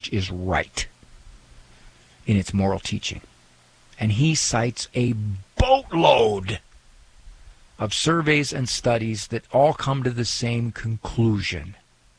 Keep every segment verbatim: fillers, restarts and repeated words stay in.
is right in its moral teaching. And he cites a boatload of surveys and studies that all come to the same conclusion.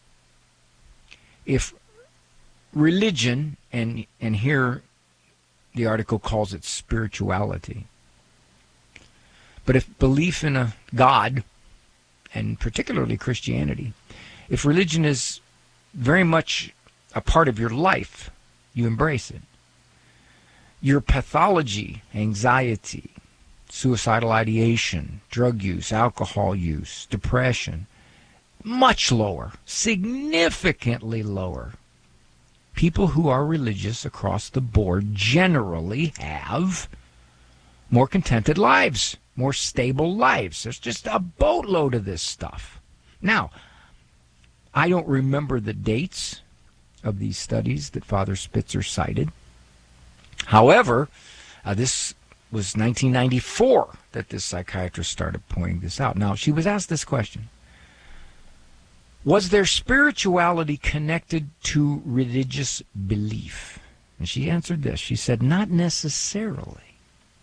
If religion, and, and here the article calls it spirituality, but if belief in a God, and particularly Christianity, if religion is very much a part of your life, you embrace it. Your pathology, anxiety, suicidal ideation, drug use, alcohol use, depression, much lower, significantly lower. People who are religious across the board generally have more contented lives, more stable lives. There's just a boatload of this stuff. Now, I don't remember the dates of these studies that Father Spitzer cited. However, uh, this was nineteen ninety-four that this psychiatrist started pointing this out. Now, she was asked this question: was their spirituality connected to religious belief? And she answered this. She said, not necessarily.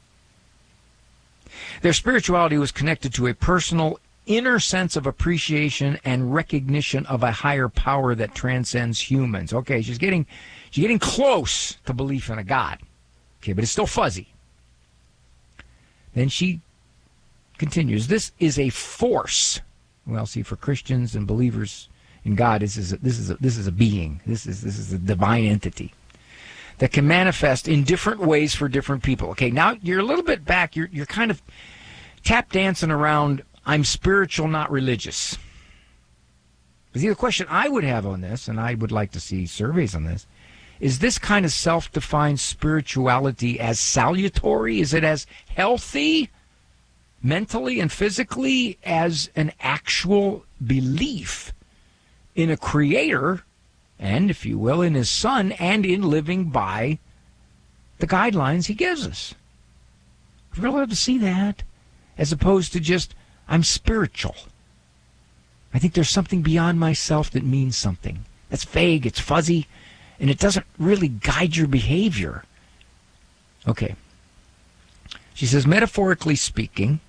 Their spirituality was connected to a personal inner sense of appreciation and recognition of a higher power that transcends humans. Okay, she's getting she's getting close to belief in a God. Okay, but it's still fuzzy. Then she continues, this is a force. Well, see, for Christians and believers in God, this is a, this is a, this is a being. This is this is a divine entity that can manifest in different ways for different people. Okay, now you're a little bit back. You're you're kind of tap dancing around, I'm spiritual, not religious. But see, the question I would have on this, and I would like to see surveys on this, is this kind of self-defined spirituality as salutary? Is it as healthy mentally and physically as an actual belief in a creator, and, if you will, in his son, and in living by the guidelines he gives us? I'd really love to see that, as opposed to just, I'm spiritual. I think there's something beyond myself that means something. That's vague, it's fuzzy, and it doesn't really guide your behavior. Okay. She says, metaphorically speaking,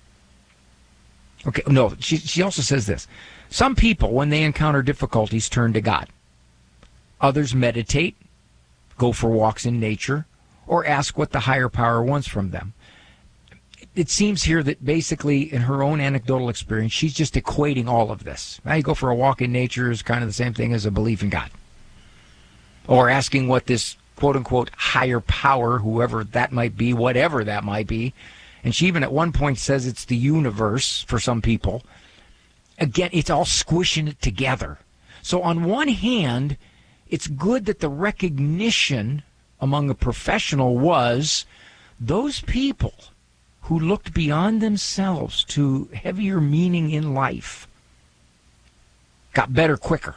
okay, no, she, she also says this. Some people, when they encounter difficulties, turn to God. Others meditate, go for walks in nature, or ask what the higher power wants from them. It seems here that basically, in her own anecdotal experience, she's just equating all of this. Now, you go for a walk in nature is kind of the same thing as a belief in God. Or asking what this quote-unquote higher power, whoever that might be, whatever that might be, and she even at one point says it's the universe for some people. Again, it's all squishing it together. So on one hand, it's good that the recognition among a professional was those people who looked beyond themselves to heavier meaning in life got better quicker.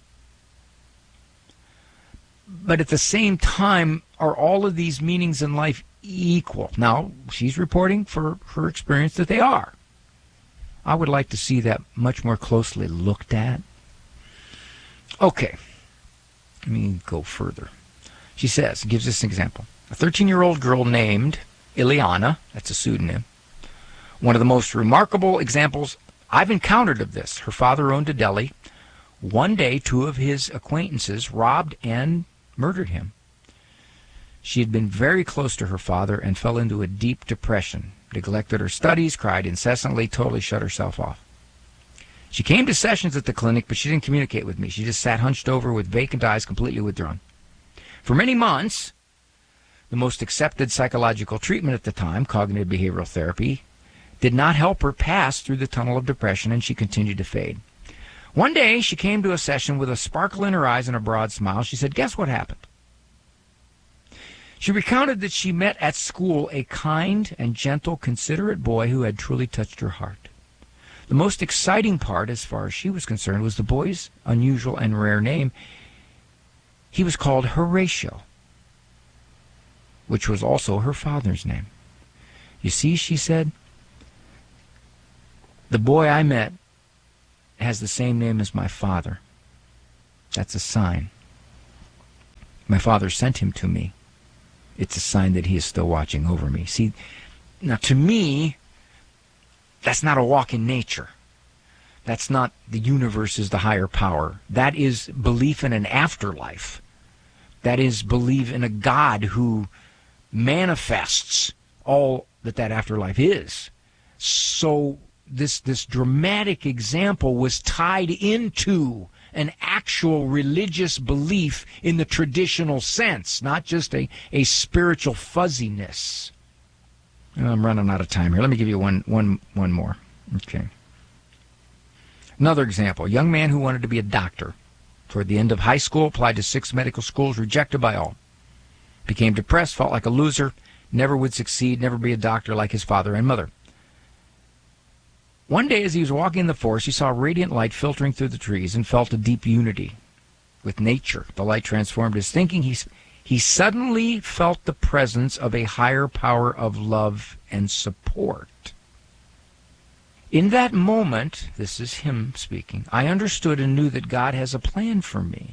But at the same time, are all of these meanings in life equal? Now, she's reporting for her experience that they are. I would like to see that much more closely looked at. Okay, let me go further. She says, gives us an example. A thirteen-year-old girl named Ileana, that's a pseudonym, one of the most remarkable examples I've encountered of this. Her father owned a deli. One day, two of his acquaintances robbed and murdered him. She had been very close to her father and fell into a deep depression, neglected her studies, cried incessantly, totally shut herself off. She came to sessions at the clinic, but she didn't communicate with me. She just sat hunched over with vacant eyes, completely withdrawn. For many months, the most accepted psychological treatment at the time, cognitive behavioral therapy, did not help her pass through the tunnel of depression, and she continued to fade. One day, she came to a session with a sparkle in her eyes and a broad smile. She said, guess what happened? She recounted that she met at school a kind and gentle, considerate boy who had truly touched her heart. The most exciting part, as far as she was concerned, was the boy's unusual and rare name. He was called Horatio, which was also her father's name. You see, she said, the boy I met has the same name as my father. That's a sign. My Father sent him to me. It's a sign that he is still watching over me. See, now to me, that's not a walk in nature. That's not the universe is the higher power. That is belief in an afterlife. That is belief in a God who manifests all that that afterlife is. So this this dramatic example was tied into an actual religious belief in the traditional sense, not just a, a spiritual fuzziness. I'm running out of time here. Let me give you one, one, one more. Okay. Another example. A young man who wanted to be a doctor. Toward the end of high school, applied to six medical schools, rejected by all. Became depressed, felt like a loser, never would succeed, never be a doctor like his father and mother. One day as he was walking in the forest, he saw a radiant light filtering through the trees and felt a deep unity with nature. The light transformed his thinking. He, he suddenly felt the presence of a higher power of love and support. In that moment, this is him speaking, I understood and knew that God has a plan for me.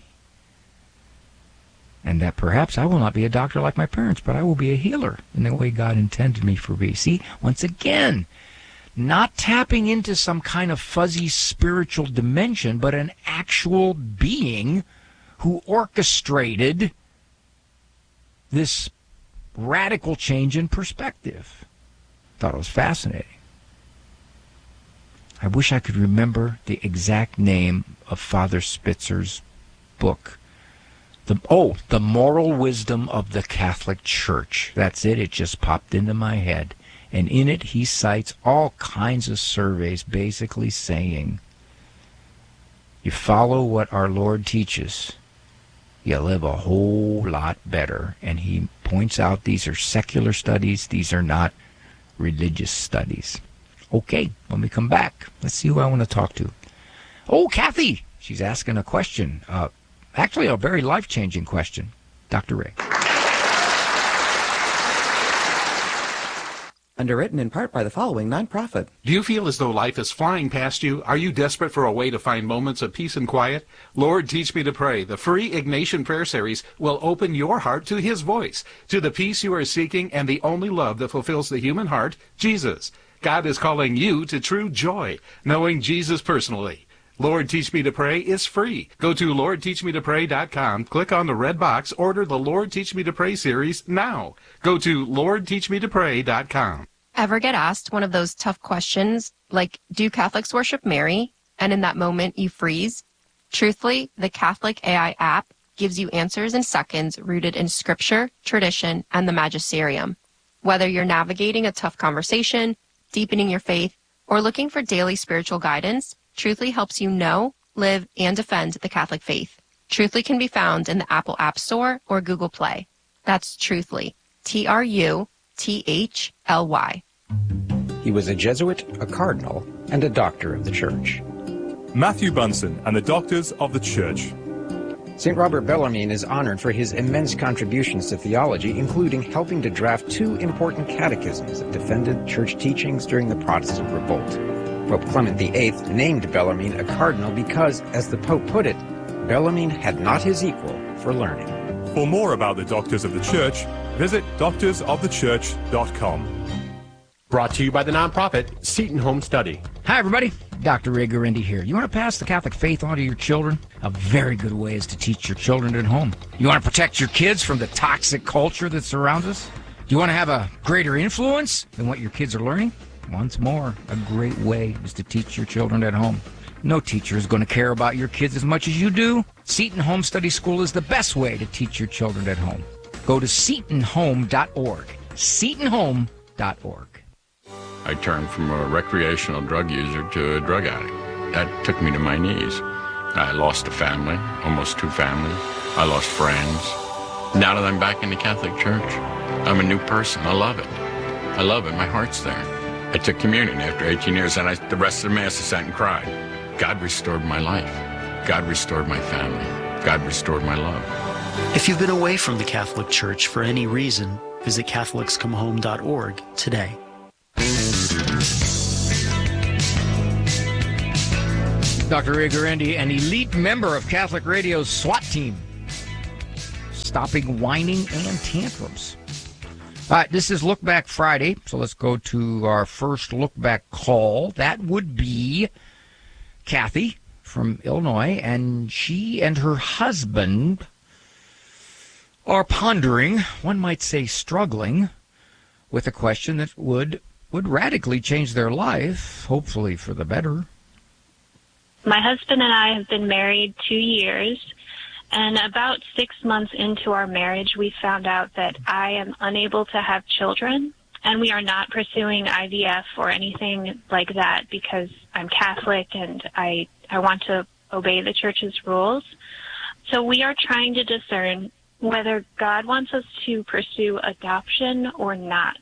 And that perhaps I will not be a doctor like my parents, but I will be a healer in the way God intended me for me. See, once again, not tapping into some kind of fuzzy spiritual dimension, but an actual being who orchestrated this radical change in perspective. Thought it was fascinating. I wish I could remember the exact name of Father Spitzer's book. The, oh, The Moral Wisdom of the Catholic Church. That's it. It just popped into my head. And in it, he cites all kinds of surveys basically saying, you follow what our Lord teaches, you live a whole lot better. And he points out these are secular studies. These are not religious studies. Okay, when we come back, let's see who I want to talk to. Oh, Kathy! She's asking a question. Uh, actually, a very life-changing question. Doctor Ray. Underwritten in part by the following nonprofit. Do you feel as though life is flying past you? Are you desperate for a way to find moments of peace and quiet? Lord, Teach Me to Pray, the free Ignatian Prayer Series, will open your heart to His voice, to the peace you are seeking and the only love that fulfills the human heart, Jesus. God is calling you to true joy, knowing Jesus personally. Lord, Teach Me to Pray is free. Go to lord teach me to pray dot com, click on the red box, order the Lord Teach Me to Pray series now. Go to lord teach me to pray dot com. Ever get asked one of those tough questions, like, do Catholics worship Mary? And in that moment, you freeze? Truthfully, the Catholic A I app gives you answers in seconds rooted in scripture, tradition, and the magisterium. Whether you're navigating a tough conversation, deepening your faith, or looking for daily spiritual guidance, Truthfully helps you know, live, and defend the Catholic faith. Truthfully can be found in the Apple App Store or Google Play. That's Truthfully. T R U T H L Y. He was a Jesuit, a cardinal, and a doctor of the Church. Matthew Bunson and the Doctors of the Church. Saint Robert Bellarmine is honored for his immense contributions to theology, including helping to draft two important catechisms that defended church teachings during the Protestant Revolt. Pope Clement the Eighth named Bellarmine a cardinal because, as the Pope put it, Bellarmine had not his equal for learning. For more about the Doctors of the Church, visit doctors of the church dot com. Brought to you by the nonprofit Seton Home Study. Hi, everybody. Doctor Ray Guarendi here. You want to pass the Catholic faith on to your children? A very good way is to teach your children at home. You want to protect your kids from the toxic culture that surrounds us? Do you want to have a greater influence than what your kids are learning? Once more, a great way is to teach your children at home. No teacher is going to care about your kids as much as you do. Seton Home Study School is the best way to teach your children at home. Go to seton home dot org. seton home dot org. I turned from a recreational drug user to a drug addict. That took me to my knees. I lost a family, almost two families. I lost friends. Now that I'm back in the Catholic Church, I'm a new person. I love it. I love it. My heart's there. I took communion after eighteen years, and I, the rest of the Mass I sat and cried. God restored my life. God restored my family. God restored my love. If you've been away from the Catholic Church for any reason, visit catholics come home dot org today. Doctor Ray Guarendi, an elite member of Catholic Radio's SWAT team. stopping whining and tantrums. All right, this is Look Back Friday, so let's go to our first Look Back call. That would be Kathy from Illinois, and she and her husband are pondering, one might say struggling, with a question that would would radically change their life, hopefully for the better. My husband and I have been married two years, and about six months into our marriage, we found out that I am unable to have children, and we are not pursuing I V F or anything like that because I'm Catholic and I, I want to obey the church's rules. So we are trying to discern whether God wants us to pursue adoption or not.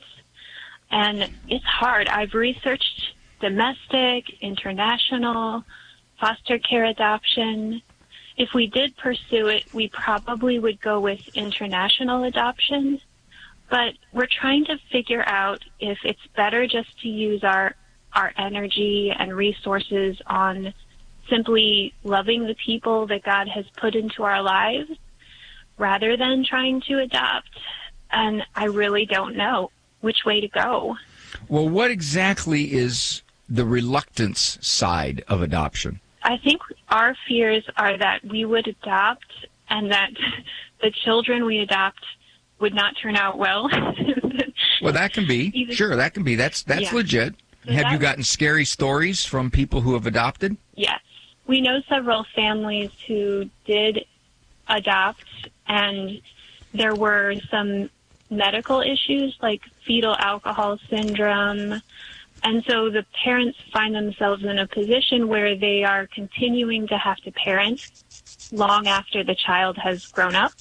And it's hard. I've researched domestic, international, foster care adoption. If we did pursue it, we probably would go with international adoption. But we're trying to figure out if it's better just to use our, our energy and resources on simply loving the people that God has put into our lives rather than trying to adopt. And I really don't know which way to go. Well, what exactly is the reluctance side of adoption? I think our fears are that we would adopt and that the children we adopt would not turn out well. Well, that can be. Even, sure, that can be. That's that's yeah. legit. So have that, you gotten scary stories from people who have adopted? Yes. We know several families who did adopt, and there were some medical issues like fetal alcohol syndrome. And so the parents find themselves in a position where they are continuing to have to parent long after the child has grown up.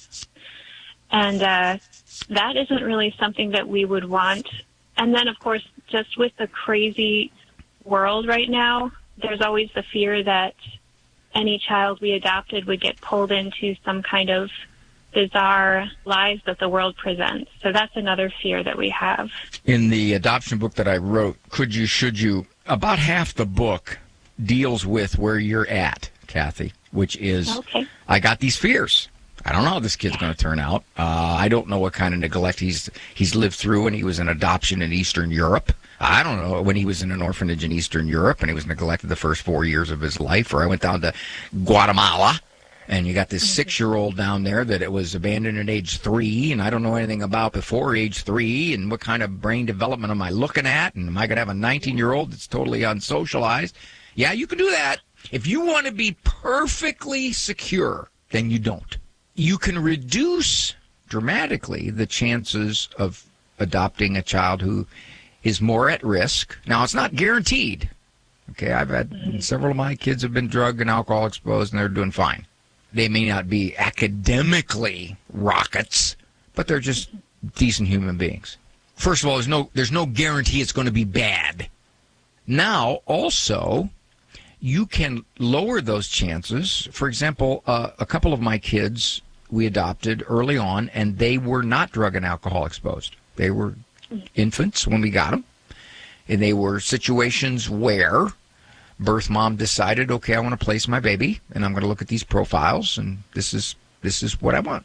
And uh, that isn't really something that we would want. And then, of course, just with the crazy world right now, there's always the fear that any child we adopted would get pulled into some kind of bizarre lies that the world presents. So that's another fear that we have. In the adoption book that I wrote, Could You, Should You, about half the book deals with where you're at, Kathy, which is, okay. I got these fears. I don't know how this kid's going to turn out. Uh, I don't know what kind of neglect he's he's lived through when he was in adoption in Eastern Europe. I don't know when he was in an orphanage in Eastern Europe and he was neglected the first four years of his life. Or I went down to Guatemala, and you got this six-year-old down there that it was abandoned at age three, and I don't know anything about before age three, and what kind of brain development am I looking at, and am I going to have a nineteen-year-old that's totally unsocialized? Yeah, you can do that. If you want to be perfectly secure, then you don't. You can reduce dramatically the chances of adopting a child who is more at risk. Now, it's not guaranteed. Okay, I've had several of my kids have been drug and alcohol exposed, and they're doing fine. They may not be academically rockets, but they're just decent human beings. First of all, there's no there's no guarantee it's going to be bad. Now, also, you can lower those chances. For example, uh, a couple of my kids we adopted early on, and they were not drug and alcohol exposed. They were infants when we got them, and they were situations where birth mom decided, okay, I want to place my baby, and I'm going to look at these profiles, and this is this is what I want.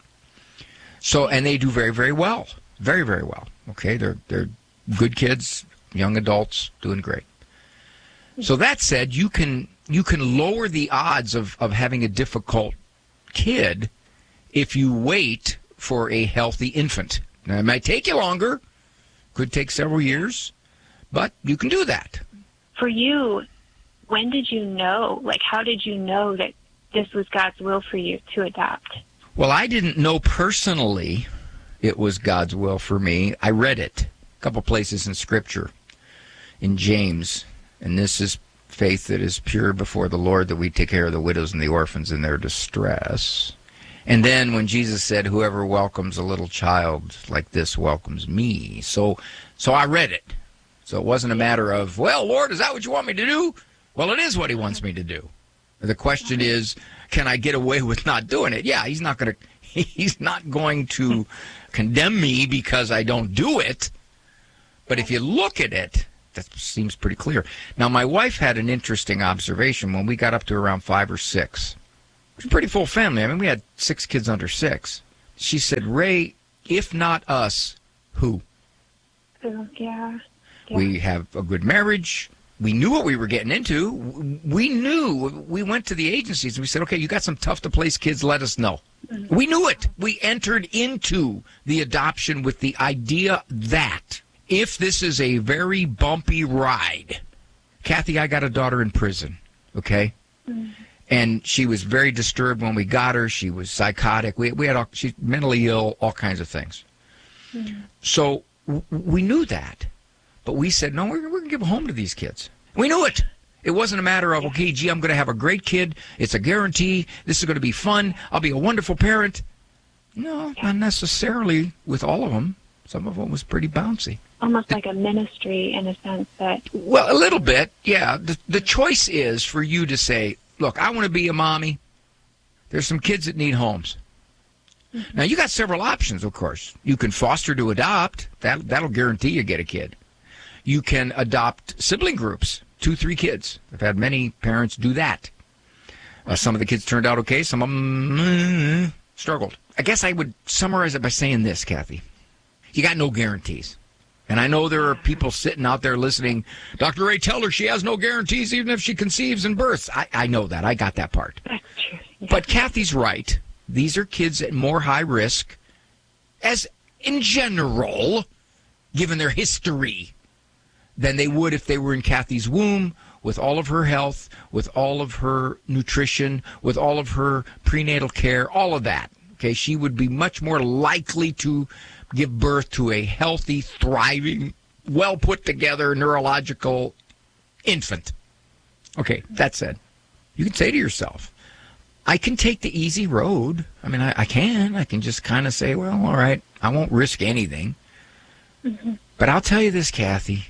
So, and they do very, very well, very, very well. Okay, they're they're good kids, young adults, doing great. So that said, you can you can lower the odds of, of having a difficult kid if you wait for a healthy infant. Now, it might take you longer, could take several years, but you can do that. For you, when did you know, like, how did you know that this was God's will for you to adopt? Well, I didn't know personally it was God's will for me. I read it a couple places in Scripture, in James, and this is faith that is pure before the Lord, that we take care of the widows and the orphans in their distress. And then when Jesus said, whoever welcomes a little child like this welcomes me. So, so I read it. So it wasn't a matter of, well, Lord, is that what you want me to do? Well, it is what he wants me to do. The question is, can I get away with not doing it? Yeah, he's not going to he's not going to condemn me because I don't do it. But if you look at it, that seems pretty clear. Now, my wife had an interesting observation when we got up to around five or six. It was a pretty full family. I mean, we had six kids under six. she said, Ray, if not us, who? Oh, yeah. yeah. We have a good marriage. We knew what we were getting into. We knew. We went to the agencies and we said, okay, you got some tough-to-place kids, let us know. Mm-hmm. We knew it. We entered into the adoption with the idea that if this is a very bumpy ride, Kathy, I got a daughter in prison, okay? Mm-hmm. And she was very disturbed when we got her. She was psychotic. We we had all, she's mentally ill, all kinds of things. Mm-hmm. So w- we knew that. But we said, no, we're, we're going to give a home to these kids. We knew it. It wasn't a matter of, okay, gee, I'm going to have a great kid. It's a guarantee. This is going to be fun. I'll be a wonderful parent. No, not necessarily with all of them. Some of them was pretty bouncy. Almost like a ministry in a sense that... Well, a little bit, yeah. The, the choice is for you to say, look, I want to be a mommy. There's some kids that need homes. Mm-hmm. Now, you got several options, of course. You can foster to adopt. That, that'll guarantee you get a kid. You can adopt sibling groups, two, three kids. I've had many parents do that. Uh, some of the kids turned out okay. Some of them uh, struggled. I guess I would summarize it by saying this, Kathy. You got no guarantees. And I know there are people sitting out there listening, Doctor Ray, tell her she has no guarantees even if she conceives and births. I, I know that. I got that part. That's true. Yeah. But Kathy's right. These are kids at more high risk, as in general, given their history, than they would if they were in Kathy's womb with all of her health, with all of her nutrition, with all of her prenatal care, all of that. Okay, she would be much more likely to give birth to a healthy, thriving, well put together neurological infant. Okay, that said, you can say to yourself, I can take the easy road. I mean, I, I can. I can just kind of say, well, all right, I won't risk anything. Mm-hmm. But I'll tell you this, Kathy.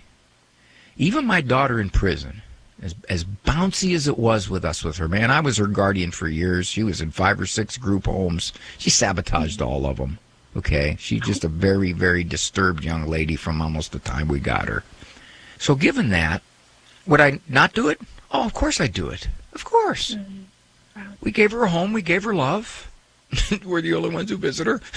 Even my daughter in prison, as as bouncy as it was with us with her, man, I was her guardian for years. She was in five or six group homes. She sabotaged all of them, okay? She's just a very, very disturbed young lady from almost the time we got her. So given that, would I not do it? Oh, of course I'd do it. Of course. Mm-hmm. Wow. We gave her a home. We gave her love. We're the only ones who visit her.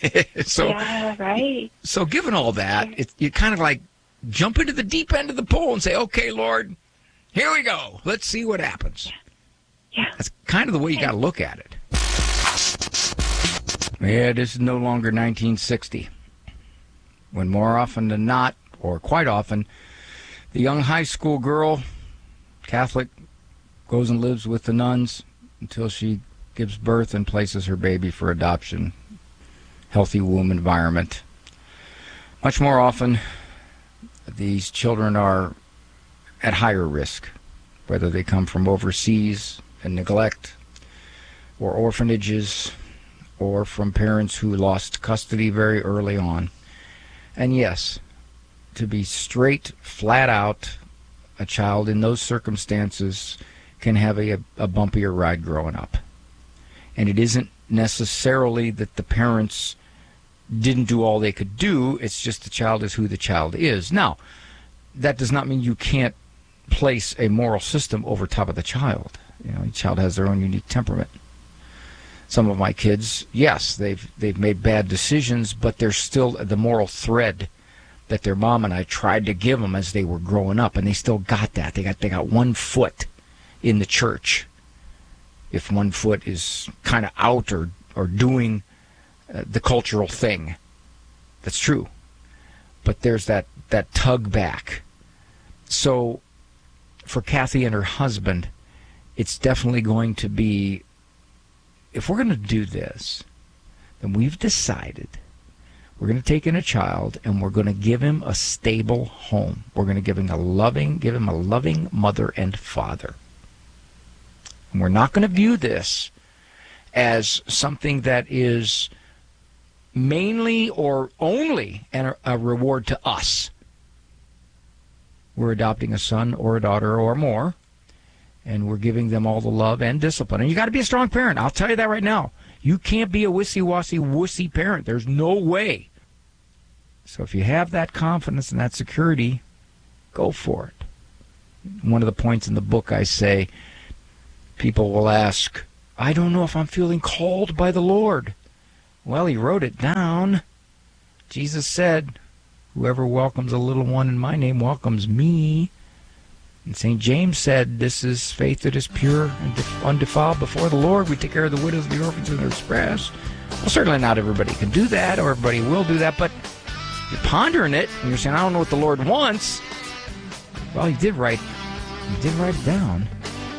so, yeah, right. So given all that, it, you kind of like, jump into the deep end of the pool and say, okay, Lord, here we go. Let's see what happens. Yeah. yeah. That's kind of the way you got to look at it. Yeah, this is no longer nineteen sixty, when more often than not, or quite often, the young high school girl, Catholic, goes and lives with the nuns until she gives birth and places her baby for adoption. Healthy womb environment. Much more often, these children are at higher risk, whether they come from overseas and neglect, or orphanages, or from parents who lost custody very early on. And yes, to be straight, flat out, a child in those circumstances can have a, a bumpier ride growing up. And it isn't necessarily that the parents didn't do all they could do. It's just the child is who the child is. Now, that does not mean you can't place a moral system over top of the child. You know, each child has their own unique temperament. Some of my kids, yes, they've they've made bad decisions, but there's still the moral thread that their mom and I tried to give them as they were growing up, and they still got that. They got they got one foot in the church. If one foot is kind of out or or doing Uh, the cultural thing. That's true. But there's that, that tug back. So for Kathy and her husband, it's definitely going to be, if we're going to do this, then we've decided we're going to take in a child and we're going to give him a stable home. We're going to give him a loving, give him a loving mother and father. And we're not going to view this as something that is mainly or only an, a reward to us. We're adopting a son or a daughter or more, and we're giving them all the love and discipline. And you got to be a strong parent. I'll tell you that right now. You can't be a wissy-washy, wussy parent. There's no way. So if you have that confidence and that security, go for it. One of the points in the book I say, people will ask, I don't know if I'm feeling called by the Lord. Well, he wrote it down. Jesus said, whoever welcomes a little one in my name welcomes me. And Saint James said, this is faith that is pure and undefiled before the Lord. We take care of the widows, the orphans, and the oppressed. Well, certainly not everybody can do that, or everybody will do that, but you're pondering it, and you're saying, I don't know what the Lord wants. Well, he did write, he did write it down.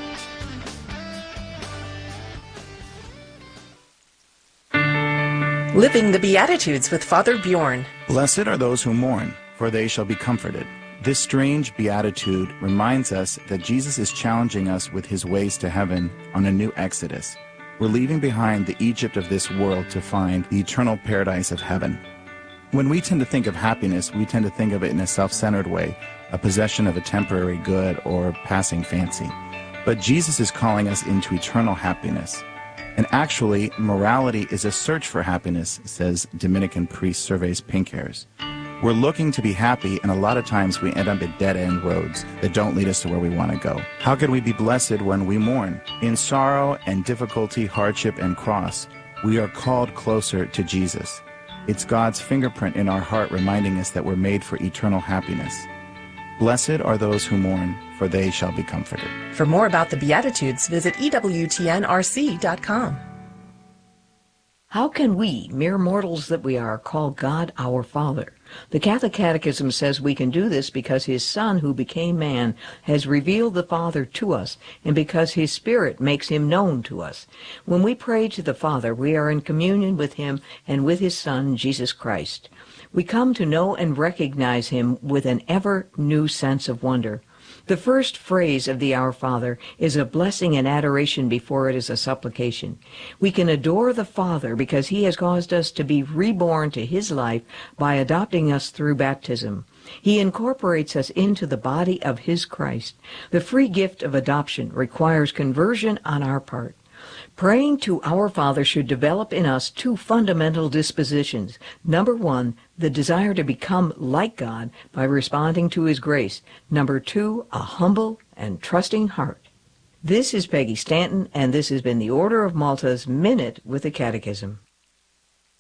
Living the Beatitudes with Father Bjorn. Blessed are those who mourn, for they shall be comforted. This strange beatitude reminds us that Jesus is challenging us with his ways to heaven on a new exodus. We're leaving behind the Egypt of this world to find the eternal paradise of heaven. When we tend to think of happiness, we tend to think of it in a self-centered way, a possession of a temporary good or passing fancy. But Jesus is calling us into eternal happiness. And actually, morality is a search for happiness, says Dominican priest Surveys Pincares. We're looking to be happy, and a lot of times we end up at dead-end roads that don't lead us to where we want to go. How can we be blessed when we mourn? In sorrow and difficulty, hardship and cross, we are called closer to Jesus. It's God's fingerprint in our heart reminding us that we're made for eternal happiness. Blessed are those who mourn, for they shall be comforted. For more about the Beatitudes, visit E W T N R C dot com. How can we, mere mortals that we are, call God our Father? The Catholic Catechism says we can do this because his Son, who became man, has revealed the Father to us, and because his Spirit makes him known to us. When we pray to the Father, we are in communion with him and with his Son, Jesus Christ. We come to know and recognize him with an ever new sense of wonder. The first phrase of the Our Father is a blessing and adoration before it is a supplication. We can adore the Father because he has caused us to be reborn to his life by adopting us through baptism. He incorporates us into the body of his Christ. The free gift of adoption requires conversion on our part. Praying to our Father should develop in us two fundamental dispositions. Number one, the desire to become like God by responding to his grace. Number two, a humble and trusting heart. This is Peggy Stanton, and this has been the Order of Malta's Minute with the Catechism.